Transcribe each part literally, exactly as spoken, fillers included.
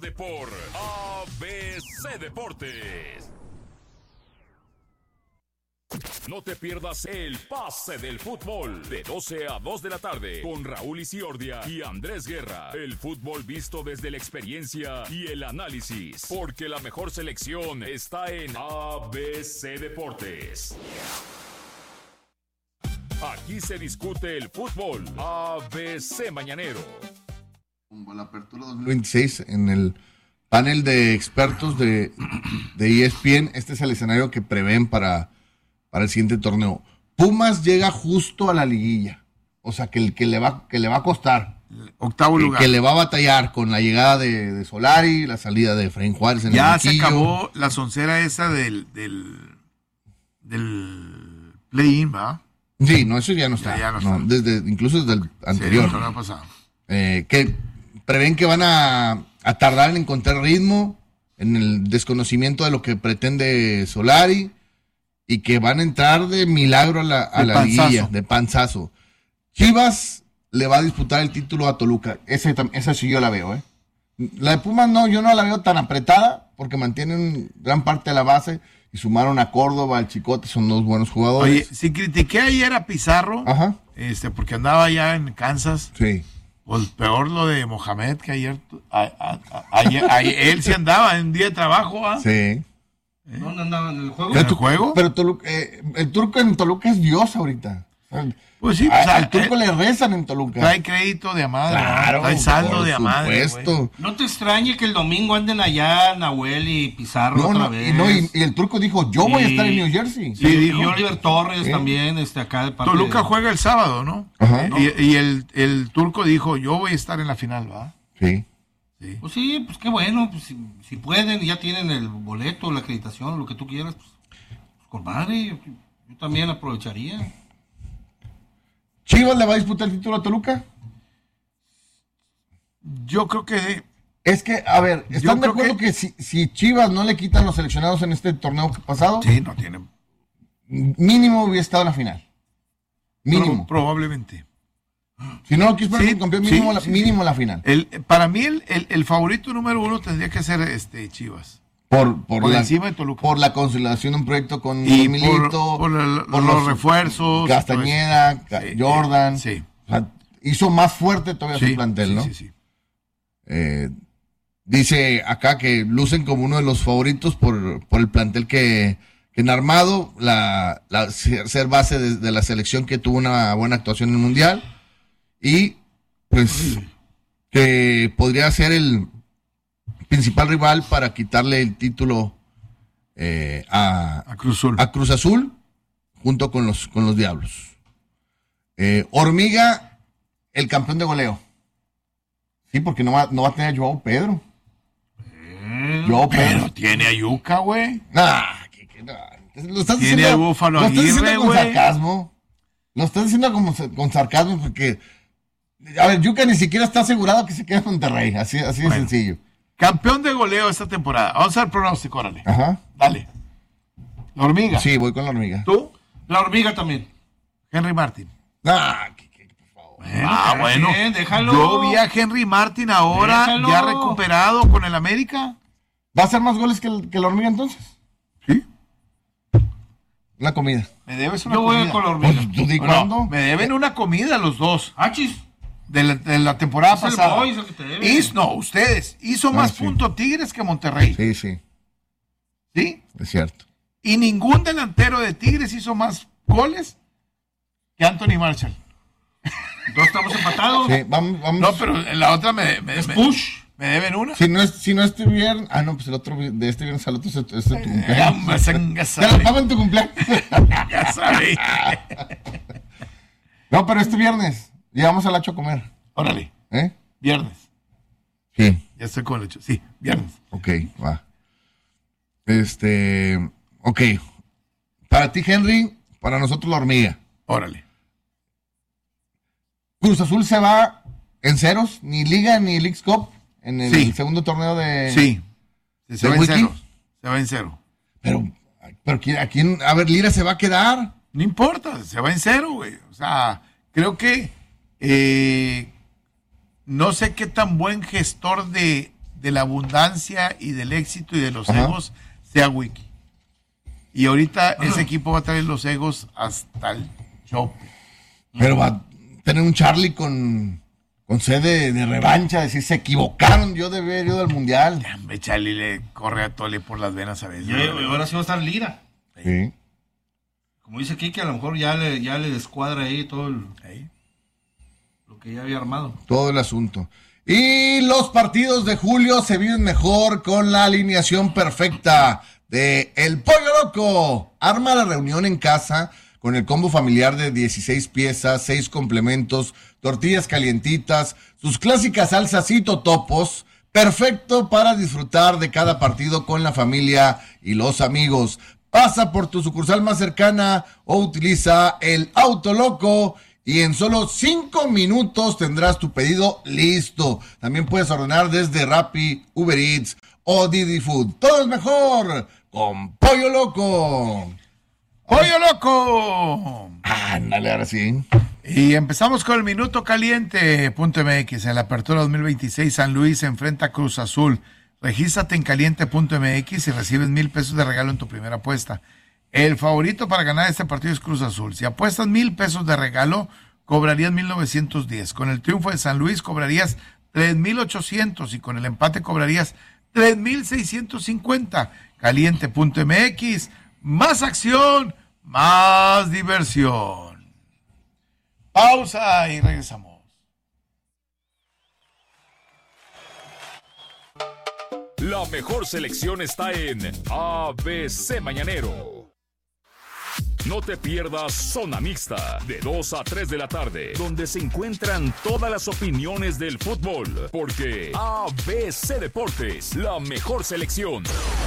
tarde por A B C Deportes. No te pierdas el pase del fútbol de doce a dos de la tarde con Raúl Isiordia y Andrés Guerra. El fútbol visto desde la experiencia y el análisis, porque la mejor selección está en A B C Deportes. Aquí se discute el fútbol. A B C Mañanero. La apertura dos mil veintiséis en el panel de expertos de, de E S P N, este es el escenario que prevén para, para el siguiente torneo. Pumas llega justo a la liguilla, o sea que el que le va, que le va a costar. Octavo que, lugar. Que le va a batallar con la llegada de, de Solari, la salida de Efraín Juárez en ya el se acabó la soncera esa del, del, del play-in, ¿va? Sí, no, eso ya no está. Ya, ya no no, está. Desde, incluso desde el anterior. Sí, no ha pasado. Eh, que prevén que van a, a tardar en encontrar ritmo, en el desconocimiento de lo que pretende Solari, y que van a entrar de milagro a la, a de la panzazo. liguilla, de panzazo. Chivas le va a disputar el título a Toluca. Ese, esa sí yo la veo, ¿eh? La de Pumas no, yo no la veo tan apretada, porque mantienen gran parte de la base, y sumaron a Córdoba, al Chicote, son dos buenos jugadores. Oye, si critiqué ayer a Pizarro, Ajá. este, porque andaba allá en Kansas, Sí. pues peor lo de Mohamed, que ayer, a, a, a, ayer, ayer él sí andaba en día de trabajo, ¿ah? Sí. ¿Eh? ¿Dónde andaba en el juego? ¿En el juego? Pero Toluca, eh, el turco en Toluca es Dios ahorita. Pues sí, A- o sea, al turco eh, le rezan en Toluca. trae crédito de amadre, Claro, trae saldo por de amadre, supuesto. güey. No te extrañe que el domingo anden allá Nahuel y Pizarro No, otra no, vez. y, no, y, y el turco dijo, yo voy a Y- estar en New Jersey. Sí, Sí, y dijo. Oliver Torres Sí. también, este, acá de parte Toluca de- juega el sábado, ¿no? Ajá. Y, y el, el turco dijo, yo voy a estar en la final, ¿va? Sí. Sí. Pues sí, pues qué bueno, pues si, si pueden y ya tienen el boleto, la acreditación, lo que tú quieras, pues, pues con madre, yo, yo también aprovecharía. ¿Chivas le va a disputar el título a Toluca? Yo creo que Es que, a ver, Yo ¿están de creo acuerdo que- que, si, si Chivas no le quitan los seleccionados en este torneo pasado, sí, no tiene. mínimo hubiera estado en la final? Mínimo. Pro- probablemente. Si no lo quiso poner Sí, como campeón, sí, mínimo, la, sí, mínimo sí. la final. El, para mí, el, el, el favorito número uno tendría que ser este Chivas. Por, por, Por la, encima de Toluca. por la consolidación de un proyecto con Y Milito, por, por el- los, refuerzos. Castañeda, pues, Ca- sí, Jordan. Sí. O sea, hizo más fuerte todavía Sí, su plantel, sí, ¿no? sí, sí. Eh, dice acá que lucen como uno de los favoritos por, por el plantel que, que han armado, la, la, ser base de, de la selección que tuvo una buena actuación en el Mundial, y pues que podría ser el principal rival para quitarle el título eh, a, A Cruz Azul. a Cruz Azul junto con los, con los Diablos. Eh, Hormiga, el campeón de goleo. Sí, porque no va, no va a tener a Joao Pedro. Joao Pero Pedro. tiene a Yuca, güey. Nah, que, que, nah. Lo estás Tiene diciendo, al Búfalo lo estás Aguirre, diciendo con güey. sarcasmo. Lo estás diciendo como, con sarcasmo porque... A ver, Yuca ni siquiera está asegurado que se quede en Monterrey. Así, así de Bueno. sencillo. Campeón de goleo esta temporada. Vamos al pronóstico, órale. Ajá. Dale. La hormiga. Sí, voy con la hormiga. ¿Tú? La hormiga también. Henry Martin. Ah, que, que, por favor. Ah, cada bueno. quien, déjalo. Yo vi a Henry Martin ahora Déjalo. ya recuperado con el América. ¿Va a hacer más goles que, el- que la hormiga entonces? Sí. Una comida. Me debes una Yo voy comida. con la hormiga. Pues, ¿tú di No, cuándo? me deben una comida los dos. Achis. De la, de la temporada Es el pasada. Boys el que te debe. Hizo- no, ustedes. Hizo Ah, más sí. puntos Tigres que Monterrey. Sí, sí, ¿Sí? es cierto. Y ningún delantero de Tigres hizo más goles que Anthony Marshall. Dos estamos empatados. Sí, vamos, vamos. No, pero en la otra me, me, Es me- push. me deben una. Si no es, si no este viernes, ah, no, pues el otro, vi- de este viernes al otro es, es de tu cumpleaños. Ya, ya Te sabe. la pago en tu cumpleaños. Ya sabe. No, pero este viernes llegamos al Hacho a comer, Órale, ¿eh? viernes. Sí, Ya estoy con el hecho. Sí, viernes. ok, va. Este, ok. Para ti, Henry, para nosotros la hormiga. Órale. Cruz Azul se va en ceros, ni Liga ni Leagues Cup en el Sí. segundo torneo de... Sí. Se ¿de va en Wiki? cero. Se va en cero. Pero, pero ¿quién- ¿a quién? A ver, Lira se va a quedar. No importa, se va en cero, güey. O sea, creo que eh, no sé qué tan buen gestor de, de la abundancia y del éxito y de los Ajá. egos sea Wiki. Y ahorita ese equipo va a traer los egos hasta el chope. Pero va a tener un Charlie con, con sede de revancha, decir, se equivocaron, yo debía haber ido al Mundial. Hombre, Charlie le corre a Tole por las venas a veces. Y ahora sí va a estar Lira. Sí. Como dice Kike, a lo mejor ya le, ya le descuadra ahí todo el, Ahí. lo que ya había armado. Todo el asunto. Y los partidos de julio se viven mejor con la alineación perfecta de El Pollo Loco. Arma la reunión en casa con el combo familiar de dieciséis piezas, seis complementos, tortillas calientitas, sus clásicas salsas y totopos. Perfecto para disfrutar de cada partido con la familia y los amigos. Pasa por tu sucursal más cercana o utiliza el Auto Loco y en solo cinco minutos tendrás tu pedido listo. También puedes ordenar desde Rappi, Uber Eats o Didi Food. Todo es mejor con Pollo Loco. ¡Pollo Loco! Ándale, ahora sí. Y empezamos con el Minuto Caliente punto M X. En la apertura dos mil veintiséis, San Luis se enfrenta a Cruz Azul. Regístrate en caliente punto M X y recibes mil pesos de regalo en tu primera apuesta. El favorito para ganar este partido es Cruz Azul. Si apuestas mil pesos de regalo, cobrarías mil novecientos diez. Con el triunfo de San Luis cobrarías tres mil ochocientos y con el empate cobrarías tres mil seiscientos cincuenta. caliente punto M X, más acción, más diversión. Pausa y regresamos. La mejor selección está en A B C Mañanero. No te pierdas Zona Mixta, de dos a tres de la tarde, donde se encuentran todas las opiniones del fútbol, porque A B C Deportes, la mejor selección.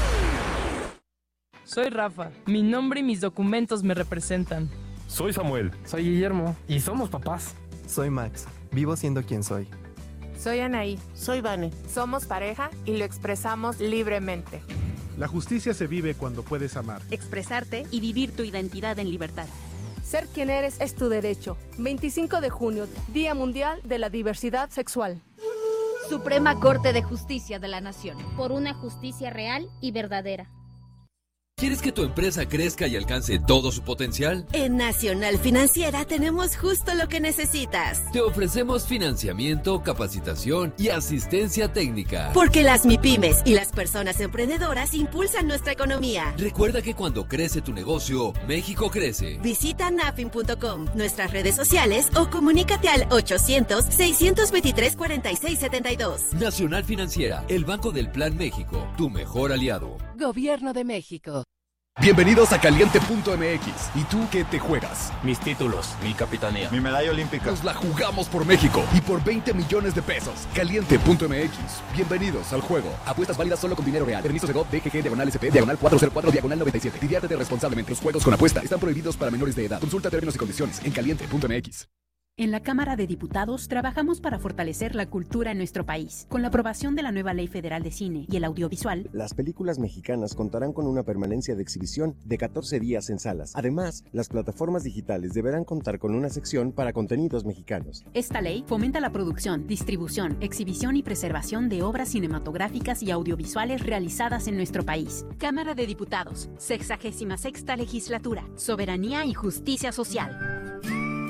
Soy Rafa, mi nombre y mis documentos me representan. Soy Samuel. Soy Guillermo. Y somos papás. Soy Max. Vivo siendo quien soy. Soy Anaí. Soy Vane. Somos pareja y lo expresamos libremente. La justicia se vive cuando puedes amar, expresarte y vivir tu identidad en libertad. Ser quien eres es tu derecho. veinticinco de junio, Día Mundial de la Diversidad Sexual. Suprema Corte de Justicia de la Nación. Por una justicia real y verdadera. ¿Quieres que tu empresa crezca y alcance todo su potencial? En Nacional Financiera tenemos justo lo que necesitas. Te ofrecemos financiamiento, capacitación y asistencia técnica. Porque las MIPYMES y las personas emprendedoras impulsan nuestra economía. Recuerda que cuando crece tu negocio, México crece. Visita nafin punto com, nuestras redes sociales o comunícate al ochocientos, seiscientos veintitrés, cuarenta y seis setenta y dos. Nacional Financiera, el Banco del Plan México, tu mejor aliado. Gobierno de México. Bienvenidos a caliente punto M X. ¿Y tú qué te juegas? Mis títulos, mi capitanía, mi medalla olímpica. Nos la jugamos por México y por veinte millones de pesos. caliente punto M X. Bienvenidos al juego. Apuestas válidas solo con dinero real. Permisos de G O V, D G G, diagonal S P, diagonal cuatrocientos cuatro, diagonal noventa y siete. Diviértete responsablemente. Los juegos con apuesta están prohibidos para menores de edad. Consulta términos y condiciones en caliente punto M X. En la Cámara de Diputados trabajamos para fortalecer la cultura en nuestro país. Con la aprobación de la nueva Ley Federal de Cine y el Audiovisual, las películas mexicanas contarán con una permanencia de exhibición de catorce días en salas. Además, las plataformas digitales deberán contar con una sección para contenidos mexicanos. Esta ley fomenta la producción, distribución, exhibición y preservación de obras cinematográficas y audiovisuales realizadas en nuestro país. Cámara de Diputados, sexagésima sexta legislatura, soberanía y justicia social.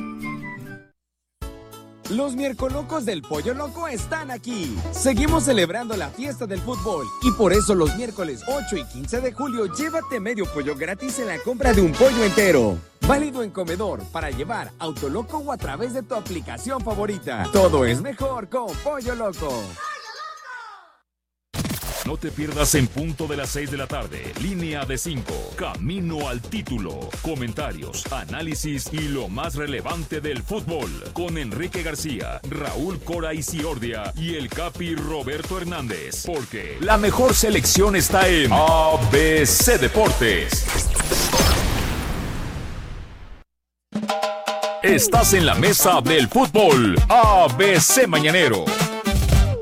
Los miercolocos del Pollo Loco están aquí. Seguimos celebrando la fiesta del fútbol y por eso los miércoles ocho y quince de julio llévate medio pollo gratis en la compra de un pollo entero. Válido en comedor, para llevar, Autoloco o a través de tu aplicación favorita. Todo es mejor con Pollo Loco. No te pierdas en punto de las seis de la tarde. Línea de cinco. Camino al título. Comentarios, análisis y lo más relevante del fútbol. Con Enrique García, Raúl Cora Isiordia y el Capi Roberto Hernández. Porque la mejor selección está en A B C Deportes. Estás en la mesa del fútbol. A B C Mañanero.